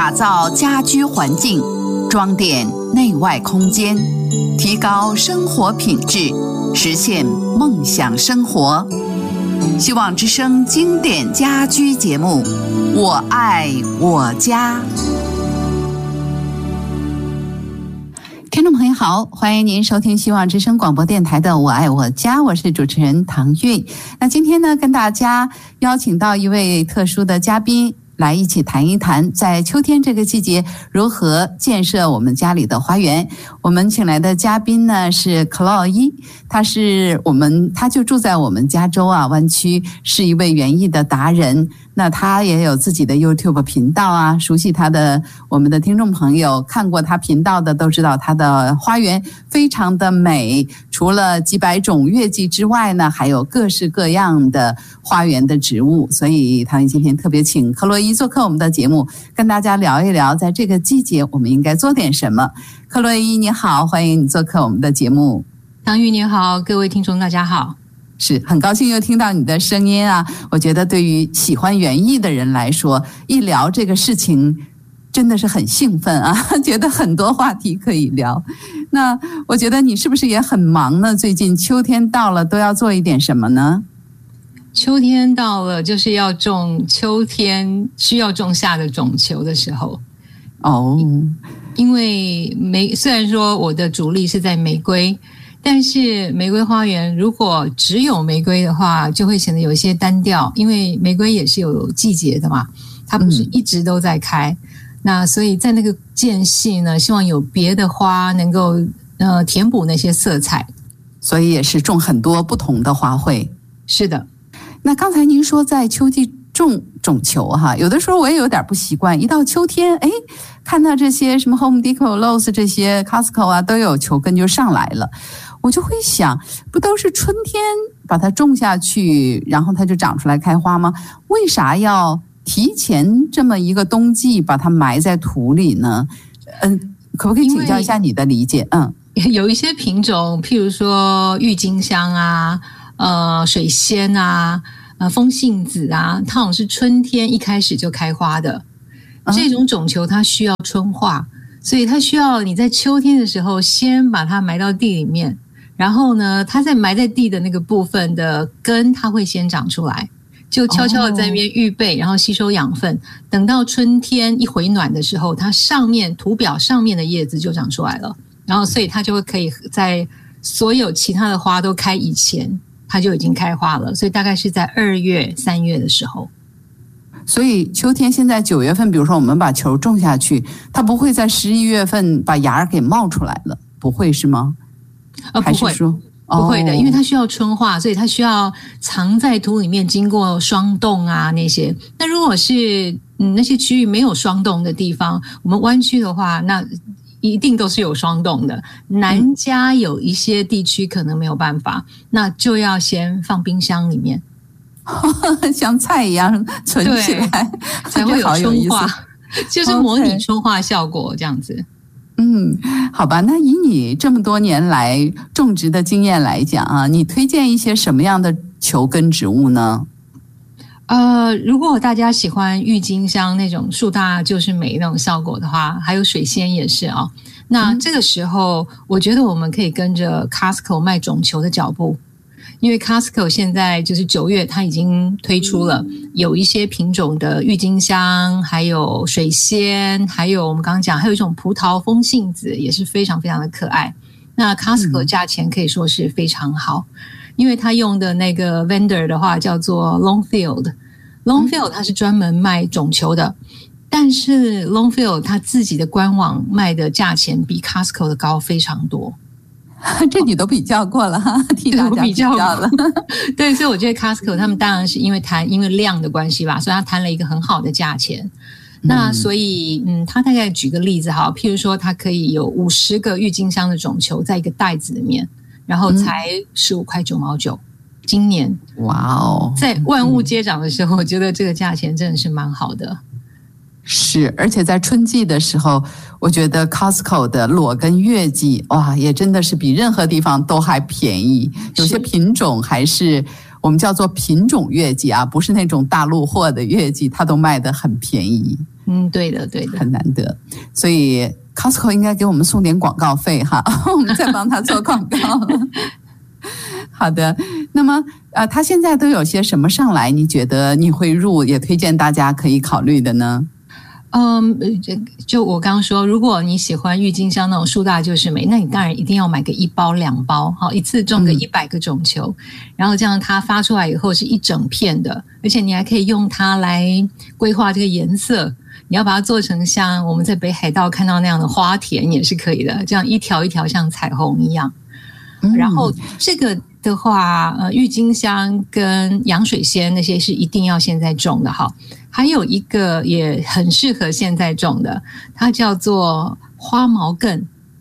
打造家居环境，装点内外空间，提高生活品质，实现梦想生活。希望之声经典家居节目，我爱我家。听众朋友好，欢迎您收听希望之声广播电台的我爱我家，我是主持人唐韵。那今天呢，跟大家邀请到一位特殊的嘉宾来一起谈一谈在秋天这个季节如何建设我们家里的花园。我们请来的嘉宾呢是克洛伊，他就住在我们加州湾区，是一位园艺的达人。那他也有自己的 YouTube 频道啊，熟悉我们的听众朋友看过他频道的都知道他的花园非常的美，除了几百种月季之外呢，还有各式各样的花园的植物。所以他们今天特别请克洛伊做客我们的节目，跟大家聊一聊在这个季节我们应该做点什么。克洛伊你好，欢迎你做客我们的节目。 唐玉你好，各位听众大家好。 是很高兴又听到你的声音啊！我觉得对于喜欢园艺的人来说，一聊这个事情真的是很兴奋啊，觉得很多话题可以聊。那我觉得你是不是也很忙呢？最近秋天到了，都要做一点什么呢？ 秋天到了，就是要种秋天需要种下的种球的时候哦。因为虽然说我的主力是在玫瑰，但是玫瑰花园如果只有玫瑰的话，就会显得有一些单调，因为玫瑰也是有季节的嘛，它不是一直都在开。那所以在那个间隙呢，希望有别的花能够填补那些色彩， 所以也是种很多不同的花卉。 是的。 那刚才您说在秋季种种球哈，有的时候我也有点不习惯，一到秋天看到这些什么 Home Depot、Lowe's 这些 Costco 都有球根就上来了，我就会想，不都是春天把它种下去，然后它就长出来开花吗？为啥要提前这么一个冬季把它埋在土里呢？可不可以请教一下你的理解？ 有一些品种，譬如说郁金香啊、水仙啊、风信子啊，它好像是春天一开始就开花的。这种种球它需要春化，所以它需要你在秋天的时候先把它埋到地里面，然后呢，它在埋在地的那个部分的根，它会先长出来，就悄悄的在那边预备，然后吸收养分。等到春天一回暖的时候，它土表上面的叶子就长出来了，然后所以它就会可以在所有其他的花都开以前，它就已经开花了。所以大概是在2月、3月的时候。 所以秋天现在9月份，比如说我们把球种下去，它不会在11月份把芽给冒出来了，不会是吗？ 不会，不会的，因为它需要春化，所以它需要藏在土里面，经过霜冻啊那些。那如果是那些区域没有霜冻的地方，我们湾区的话，那一定都是有霜冻的。南加有一些地区可能没有办法，那就要先放冰箱里面。 像菜一样存起来， 才会有春化，就是模拟春化效果这样子。 好吧，那以你这么多年来种植的经验来讲啊，你推荐一些什么样的球根植物呢？ 如果大家喜欢郁金香那种树大就是美那种效果的话，还有水仙也是啊。那这个时候，我觉得我们可以跟着 Costco 卖种球的脚步。因为 Costco 现在就是9月它已经推出了有一些品种的郁金香，还有水仙，还有我们刚刚讲还有一种葡萄风信子，也是非常非常的可爱。那 Costco 价钱可以说是非常好，因为它用的那个 vendor 的话叫做 Longfield 它是专门卖种球的，但是 Longfield 它自己的官网卖的价钱比 Costco 的高非常多。 这你都比较过了哈，替大家比较了。 对，所以我觉得 Costco 他们当然是因为量的关系吧，所以他谈了一个很好的价钱。那所以他大概举个例子哈，譬如说他可以有50个郁金香的种球在一个袋子里面，然后才15块9毛9。今年哇哦， 在万物皆涨的时候，我觉得这个价钱真的是蛮好的。 是，而且在春季的时候，我觉得 Costco 的裸根月季哇，也真的是比任何地方都还便宜。有些品种还是我们叫做品种月季啊，不是那种大陆货的月季，它都卖得很便宜。 对的， 很难得。所以 Costco 应该给我们送点广告费哈，我们再帮他做广告。好的，那么他现在都有些什么上来？你觉得你会入，也推荐大家可以考虑的呢？ 就我刚刚说，如果你喜欢郁金香那种树大就是美，那你当然一定要买个1包2包，好，一次种个100个种球，然后这样它发出来以后是一整片的，而且你还可以用它来规划这个颜色。你要把它做成像我们在北海道看到那样的花田也是可以的，这样一条一条像彩虹一样。然后这个的话，郁金香跟洋水仙那些是一定要现在种的哈。还有一个也很适合现在种的，它叫做花毛茛。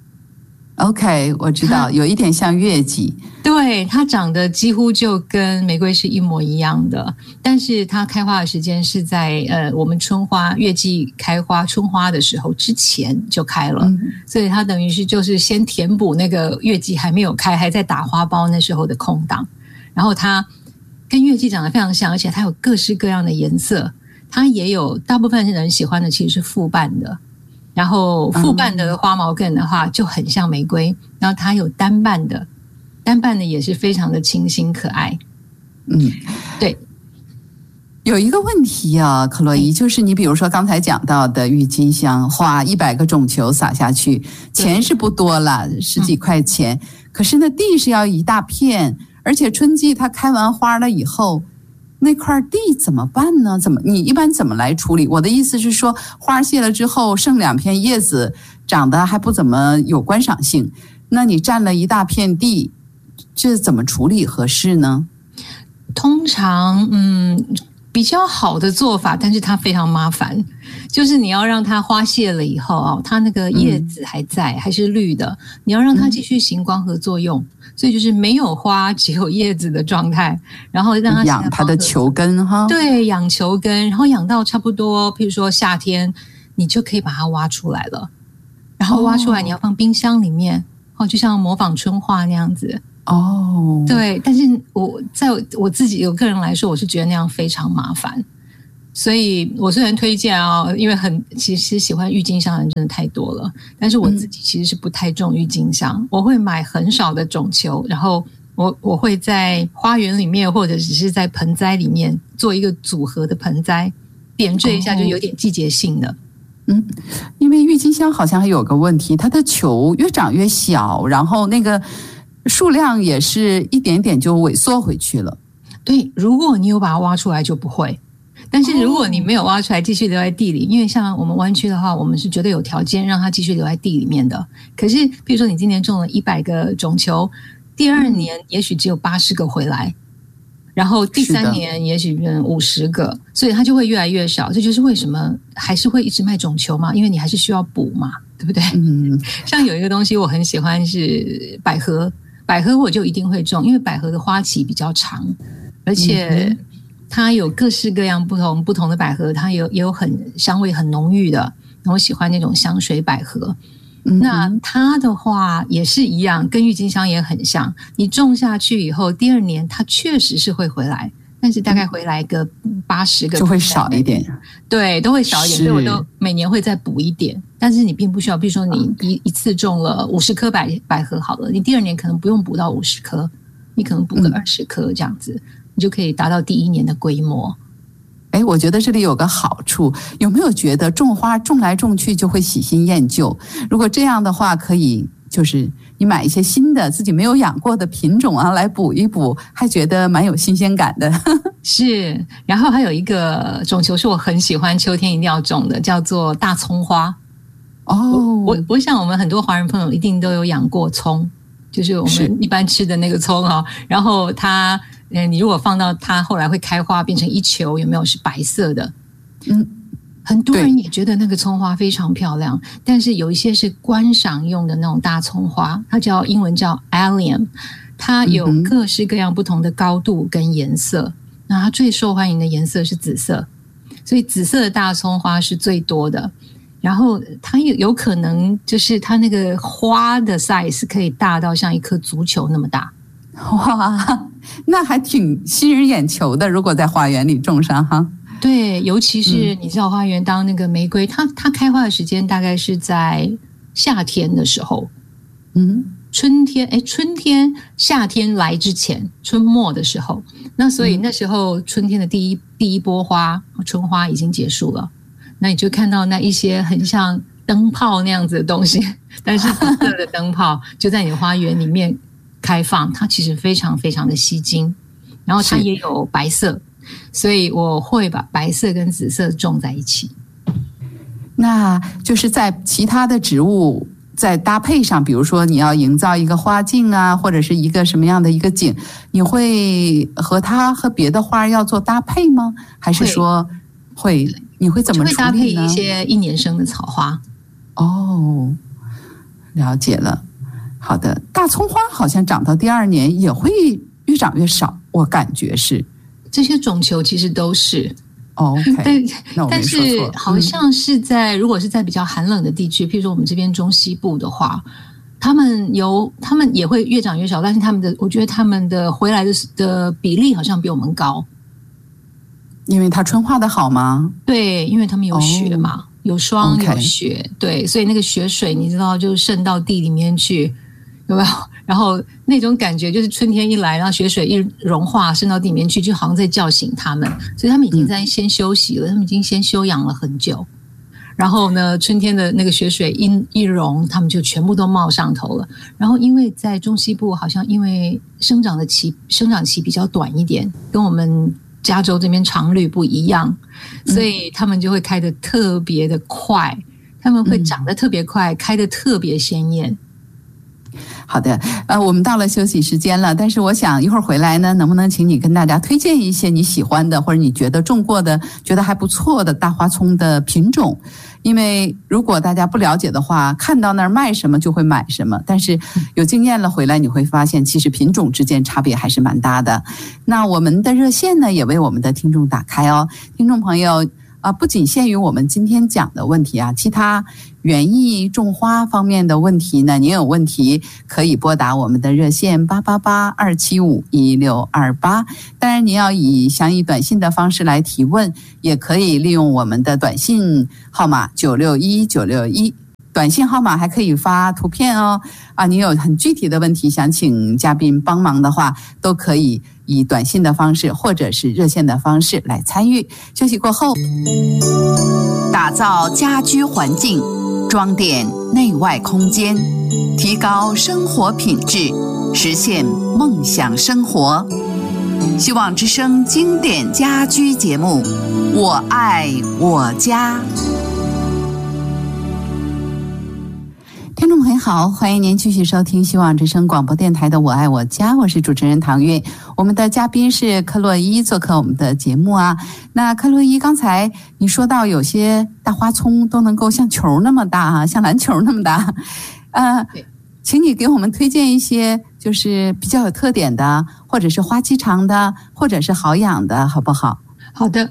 OK， 我知道，有一点像月季。 对，它长得几乎就跟玫瑰是一模一样的，但是它开花的时间是在我们春花月季开花春花的时候之前就开了，所以它等于是就是先填补那个月季还没有开还在打花苞那时候的空档，然后它跟月季长得非常像，而且它有各式各样的颜色，它也有大部分人喜欢的其实是复瓣的，然后复瓣的花毛茛的话就很像玫瑰，然后它有单瓣的，单瓣的也是非常的清新可爱。对。 有一个问题啊，克洛伊，就是你比如说刚才讲到的郁金香，花100个种球撒下去，钱是不多了，10几块钱，可是那地是要一大片，而且春季它开完花了以后，那块地怎么办呢？你一般怎么来处理？我的意思是说，花谢了之后剩2片叶子，长得还不怎么有观赏性，那你占了一大片地，这怎么处理合适呢？ 通常比较好的做法，但是它非常麻烦，就是你要让它花谢了以后它那个叶子还在，还是绿的，你要让它继续行光合作用，所以就是没有花只有叶子的状态，然后让它养它的球根哈。 对，养球根，然后养到差不多譬如说夏天你就可以把它挖出来了，然后挖出来你要放冰箱里面，就像模仿春花那样子。对，但是在我自己有个人来说，我是觉得那样非常麻烦，所以我虽然推荐因为其实喜欢郁金香的人真的太多了，但是我自己其实是不太种郁金香，我会买很少的种球，然后我会在花园里面或者只是在盆栽里面做一个组合的盆栽，点缀一下就有点季节性的。 因为郁金香好像还有个问题，它的球越长越小，然后那个数量也是一点点就萎缩回去了。 对，如果你有把它挖出来就不会，但是如果你没有挖出来继续留在地里，因为像我们湾区的话，我们是绝对有条件让它继续留在地里面的。可是比如说你今年种了100个种球，第2年也许只有80个回来，然后第3年也许变50个，所以它就会越来越少。这就是为什么还是会一直卖种球嘛，因为你还是需要补嘛，对不对？像有一个东西我很喜欢是百合，百合我就一定会种，因为百合的花期比较长，而且它有各式各样不同的百合，它也有很香味很浓郁的，然后我喜欢那种香水百合。那它的话也是一样，跟郁金香也很像，你种下去以后第2年它确实是会回来，但是大概回来个80个就会少一点。 对，都会少一点，所以我都每年会再补一点，但是你并不需要，比如说你一次种了50颗百合好了，你第2年可能不用补到50颗，你可能补个20颗这样子，你就可以达到第1年的规模。 我觉得这里有个好处，有没有觉得种花种来种去就会喜新厌旧？如果这样的话，可以就是你买一些新的自己没有养过的品种来补一补，还觉得蛮有新鲜感的。 是，然后还有一个种球是我很喜欢，秋天一定要种的，叫做大葱花。我想我们很多华人朋友一定都有养过葱，就是我们一般吃的那个葱然后你如果放到它后来会开花变成一球，有没有是白色的？很多人也觉得那个葱花非常漂亮，但是有一些是观赏用的那种大葱花，它英文叫 allium， 它有各式各样不同的高度跟颜色，那它最受欢迎的颜色是紫色，所以紫色的大葱花是最多的。然后它有可能就是它那个花的 size 可以大到像一颗足球那么大。 哇，那还挺吸引眼球的，如果在花园里种上哈。 对，尤其是你知道花园当那个玫瑰，它开花的时间大概是在夏天的时候，春天夏天来之前，春末的时候，那所以那时候春天的第一波花，春花已经结束了，那你就看到那一些很像灯泡那样子的东西，但是紫色的灯泡就在你的花园里面开放，它其实非常非常的吸睛，然后它也有白色，所以我会把白色跟紫色种在一起。 那就是在其他的植物在搭配上，比如说你要营造一个花境啊，或者是一个什么样的一个景，你会和它和别的花要做搭配吗？还是说你会怎么处理呢？ 会搭配一些1年生的草花。 哦，了解了。好的，大葱花好像长到第2年也会越长越少，我感觉是。 这些种球其实都是。 OK， 但是好像是如果是在比较寒冷的地区，譬如说我们这边中西部的话，他们也会越长越少，但是我觉得他们的回来的比例好像比我们高， 因为它春化的好吗？ 对，因为他们有雪嘛，有霜有雪，对，所以那个雪水你知道就渗到地里面去，有没有？然后那种感觉就是春天一来，然后雪水一融化渗到地里面去，就好像在叫醒他们，所以他们已经在先休息了，他们已经先休养了很久。然后呢，春天的那个雪水一融，他们就全部都冒上头了。然后因为在中西部，好像因为生长期比较短一点，跟我们加州这边常绿不一样，所以他们就会开得特别的快，他们会长得特别快，开得特别鲜艳。 好的，我们到了休息时间了，但是我想一会儿回来呢，能不能请你跟大家推荐一些你喜欢的或者你觉得种过的觉得还不错的大花葱的品种？因为如果大家不了解的话，看到那儿卖什么就会买什么，但是有经验了回来你会发现其实品种之间差别还是蛮大的。那我们的热线呢也为我们的听众打开哦，听众朋友不仅限于我们今天讲的问题啊，其他园艺种花方面的问题呢，您有问题可以拨打我们的热线888-275-1628。当然您要想以短信的方式来提问，也可以利用我们的短信号码961961，短信号码还可以发图片哦。您有很具体的问题想请嘉宾帮忙的话，都可以以短信的方式或者是热线的方式来参与。休息过后，打造家居环境，装点内外空间，提高生活品质，实现梦想生活。希望之声经典家居节目，我爱我家。听众朋友好，欢迎您继续收听希望之声广播电台的我爱我家，我是主持人唐韵。我们的嘉宾是克洛伊做客我们的节目啊。那克洛伊，刚才你说到有些大花葱都能够像球那么大啊，像篮球那么大，请你给我们推荐一些就是比较有特点的，或者是花期长的，或者是好养的，好不好？ 好的，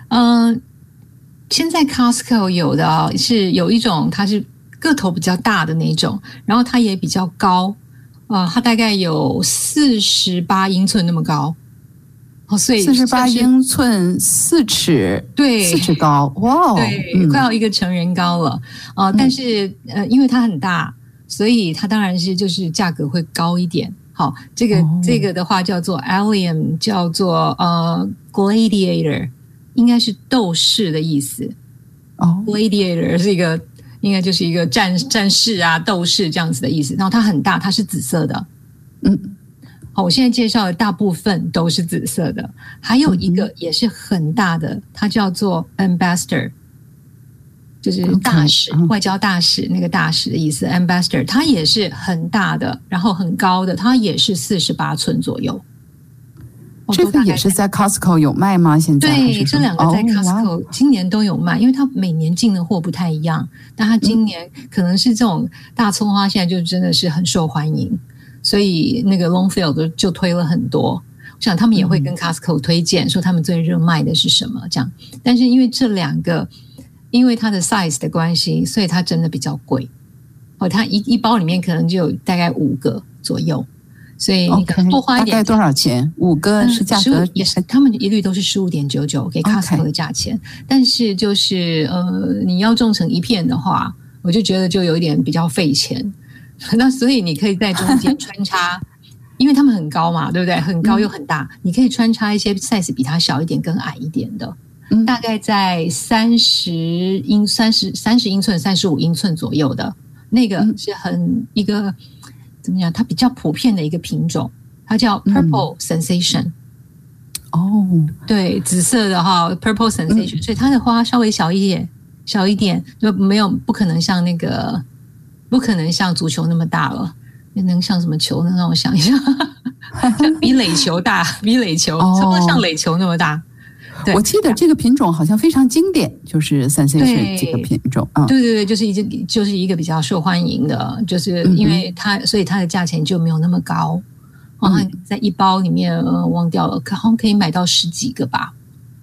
现在 Costco 有的是有一种它是个头比较大的那种，然后它也比较高，它大概有48英寸那么高，所以 48英寸4尺， 对 ，4尺高，哇， 对，快要一个成人高了，但是因为它很大，所以它当然是就是价格会高一点。好，这个的话叫做 Allium， 叫做Gladiator， 应该是斗士的意思。Gladiator 是应该就是一个战士啊，斗士这样子的意思。然后它很大，它是紫色的。好，我现在介绍的大部分都是紫色的，还有一个也是很大的，它叫做 Ambassador， 就是大使，外交大使那个大使的意思。Ambassador 它也是很大的，然后很高的，它也是48寸左右。 这个也是在 Costco 有卖吗？现在对，这两个在 Costco 今年都有卖，因为它每年进的货不太一样，但它今年可能是这种大葱花现在就真的是很受欢迎，所以那个 Longfield 就推了很多。我想他们也会跟 Costco 推荐，说他们最热卖的是什么这样。但是因为这两个，因为它的 size 的关系，所以它真的比较贵。它一包里面可能就有大概5个左右。 所以你可能多花一点。 大概多少钱？5个是价格也是，他们一律都是15.99给 Costco 的价钱。但是就是你要种成一片的话，我就觉得就有一点比较费钱。那所以你可以在中间穿插，因为他们很高嘛，对不对？很高又很大，你可以穿插一些 size 比它小一点、更矮一点的。大概在30英寸、35英寸左右的那个是很一个怎么讲？它比较普遍的一个品种，它叫 Purple Sensation。对，紫色的哈 ，Purple Sensation，所以它的花稍微小一点，就不可能像足球那么大了，能像什么球呢？让我想一下，像比垒球大，差不多像垒球那么大。 我记得这个品种好像非常经典，就是 Sensation 这个品种。 对，就是一个比较受欢迎的，就是因为所以它的价钱就没有那么高。在一包里面忘掉了，好像可以买到10几个吧。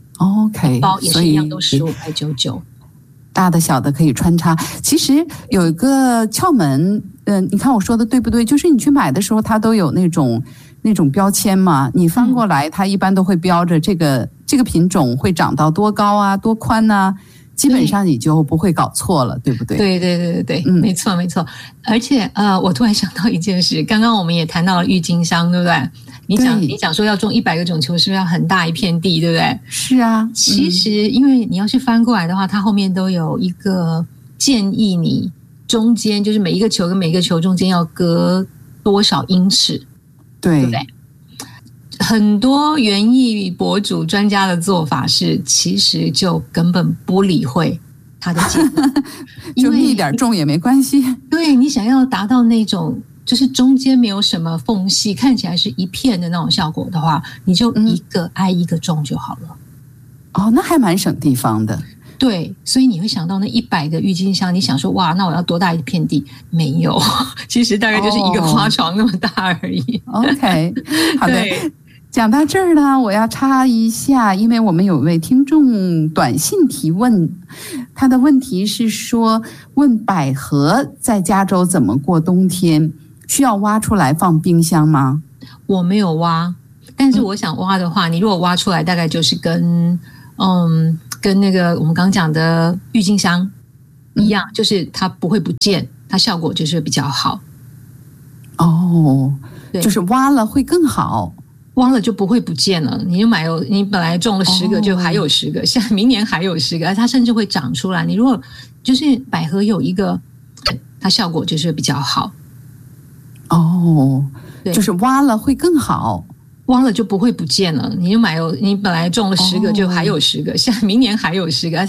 OK， 一包也是一样，都15.99。 大的小的可以穿插。其实有一个窍门，你看我说的对不对？就是你去买的时候，它都有那种标签嘛，你翻过来，它一般都会标着这个品种会长到多高啊，多宽啊，基本上你就不会搞错了，对不对？ 对，没错。而且我突然想到一件事，刚刚我们也谈到了郁金香，对不对？你讲说要种100个种球，是不是要很大一片地，对不对？ 是啊。 其实因为你要是翻过来的话，它后面都有一个建议你中间就是每一个球跟每一个球中间要隔多少英尺，对不对？很多园艺博主专家的做法是，其实就根本不理会他的建议， 就密点种也没关系。 对，你想要达到那种就是中间没有什么缝隙，看起来是一片的那种效果的话，你就一个挨一个种就好了。 那还蛮省地方的。 对，所以你会想到那100个郁金香，你想说哇，那我要多大一片地？没有，其实大概就是一个花床那么大而已。 OK， 好的。讲到这儿呢，我要插一下，因为我们有位听众短信提问，他的问题是说，问百合在加州怎么过冬天，需要挖出来放冰箱吗？ 我没有挖，但是我想挖的话，你如果挖出来，大概就是跟那个我们刚刚讲的郁金香一样，就是它不会不见，它效果就是比较好。就是挖了会更好。挖了就不会不见了，你本来种了10个，就还有10个，像明年还有10个，它甚至会长出来。你如果就是百合有一个，它效果就是比较好。就是挖了会更好，挖了就不会不见了。你本来种了10个，就还有10个，像明年还有10个。